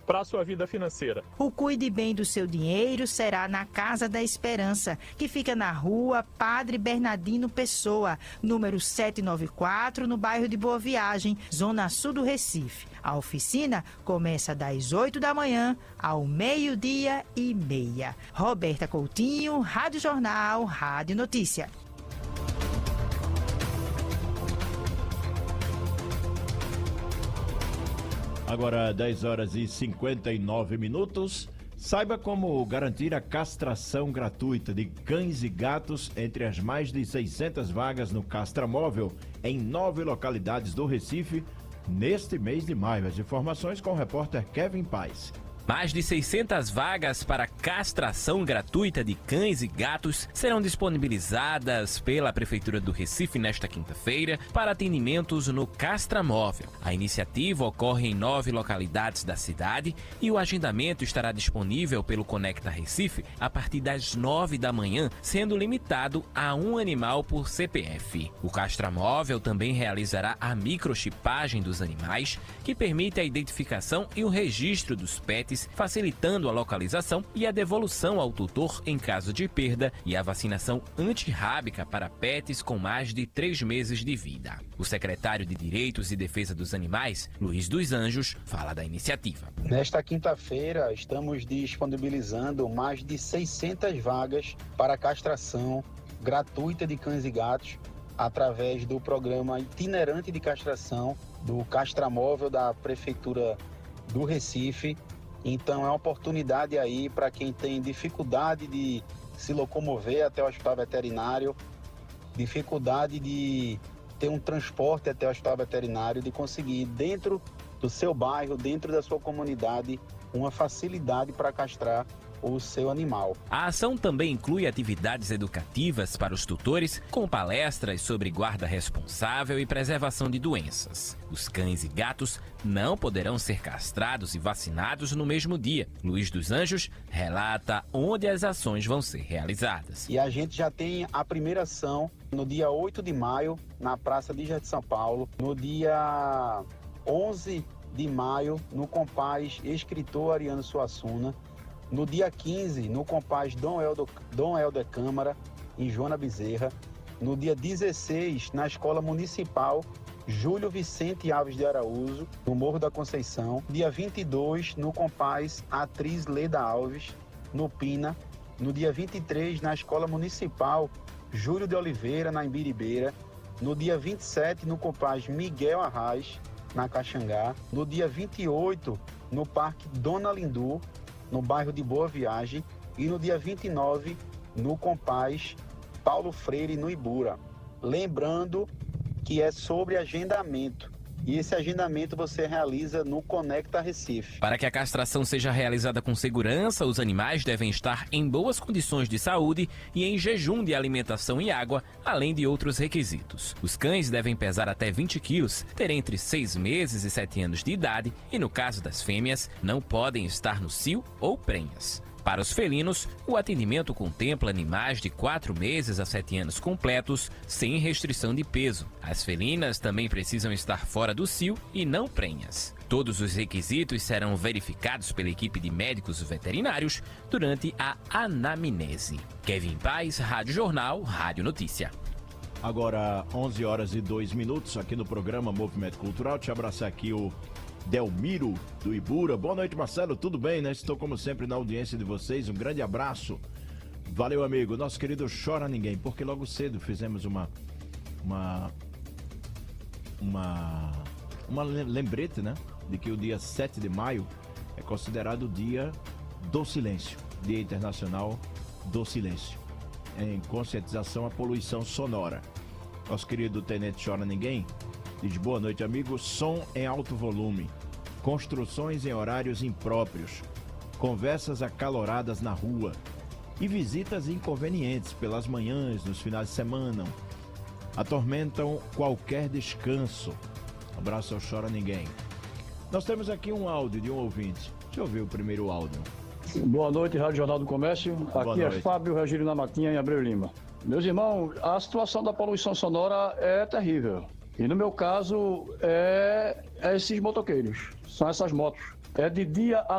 para a sua vida financeira. O Cuide Bem do Seu Dinheiro será na Casa da Esperança, que fica na rua Padre Bernardino Pessoa, número 794, no bairro de Boa Viagem, zona sul do Recife. A oficina começa das 8 da manhã ao 12:30. Roberta Coutinho, Rádio Jornal, Rádio Notícia. Agora 10h59. Saiba como garantir a castração gratuita de cães e gatos entre as mais de 600 vagas no Castramóvel em 9 localidades do Recife neste mês de maio. As informações com o repórter Kevin Paes. Mais de 600 vagas para castração gratuita de cães e gatos serão disponibilizadas pela Prefeitura do Recife nesta quinta-feira para atendimentos no Castramóvel. A iniciativa ocorre em 9 localidades da cidade e o agendamento estará disponível pelo Conecta Recife a partir das 9 da manhã, sendo limitado a um animal por CPF. O Castramóvel também realizará a microchipagem dos animais, que permite a identificação e o registro dos pets, facilitando a localização e a devolução ao tutor em caso de perda, e a vacinação antirrábica para pets com mais de 3 meses de vida. O secretário de Direitos e Defesa dos Animais, Luiz dos Anjos, fala da iniciativa. Nesta quinta-feira, estamos disponibilizando mais de 600 vagas para castração gratuita de cães e gatos através do programa itinerante de castração do Castramóvel da Prefeitura do Recife. Então é uma oportunidade aí para quem tem dificuldade de se locomover até o hospital veterinário, dificuldade de ter um transporte até o hospital veterinário, de conseguir dentro do seu bairro, dentro da sua comunidade, uma facilidade para castrar o seu animal. A ação também inclui atividades educativas para os tutores, com palestras sobre guarda responsável e preservação de doenças. Os cães e gatos não poderão ser castrados e vacinados no mesmo dia. Luiz dos Anjos relata onde as ações vão ser realizadas. E a gente já tem a primeira ação no dia 8 de maio, na Praça de Jardim de São Paulo, no dia 11 de maio, no Compaz Escritor Ariano Suassuna, no dia 15, no Compaz Dom Helder Câmara, em Joana Bezerra. No dia 16, na Escola Municipal Júlio Vicente Alves de Araújo, no Morro da Conceição. Dia 22, no Compaz Atriz Leda Alves, no Pina. No dia 23, na Escola Municipal Júlio de Oliveira, na Imbiribeira. No dia 27, no Compaz Miguel Arraes, na Caxangá. No dia 28, no Parque Dona Lindu, no bairro de Boa Viagem, e no dia 29, no Compaz Paulo Freire, no Ibura. Lembrando que é sobre agendamento, e esse agendamento você realiza no Conecta Recife. Para que a castração seja realizada com segurança, os animais devem estar em boas condições de saúde e em jejum de alimentação e água, além de outros requisitos. Os cães devem pesar até 20 quilos, ter entre 6 meses e 7 anos de idade e, no caso das fêmeas, não podem estar no cio ou prenhas. Para os felinos, o atendimento contempla animais de 4 meses a 7 anos completos, sem restrição de peso. As felinas também precisam estar fora do cio e não prenhas. Todos os requisitos serão verificados pela equipe de médicos veterinários durante a anamnese. Kevin Paes, Rádio Jornal, Rádio Notícia. Agora 11h02 aqui no programa Movimento Cultural. Te abraçar aqui o Delmiro do Ibura. Boa noite, Marcelo, tudo bem, né? Estou como sempre na audiência de vocês, um grande abraço. Valeu, amigo. Nosso querido Chora Ninguém, porque logo cedo fizemos uma lembrete, né? De que o dia 7 de maio é considerado o dia do silêncio, Dia Internacional do Silêncio, em conscientização à poluição sonora. Nosso querido Tenente Chora Ninguém diz: boa noite, amigo. Som em alto volume, construções em horários impróprios, conversas acaloradas na rua e visitas inconvenientes pelas manhãs, nos finais de semana, atormentam qualquer descanso. Abraço ao Chora Ninguém. Nós temos aqui um áudio de um ouvinte. Deixa eu ver o primeiro áudio. Boa noite, Rádio Jornal do Comércio. Aqui é Fábio Regílio na Matinha, em Abreu Lima. Meus irmãos, a situação da poluição sonora é terrível. E no meu caso, é esses motoqueiros, são essas motos. É de dia a